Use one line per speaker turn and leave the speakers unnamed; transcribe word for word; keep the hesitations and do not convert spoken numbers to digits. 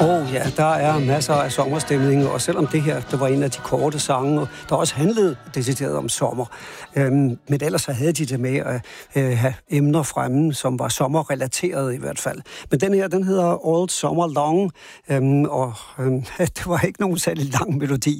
Åh oh, ja, der er masser af sommerstemning, og selvom det her, det var en af de korte sange, der også handlede decideret om sommer. Øhm, men ellers så havde de det med at øh, have emner fremme, som var sommerrelateret i hvert fald. Men den her, den hedder All Summer Long, øhm, og øhm, det var ikke nogen særlig lang melodi.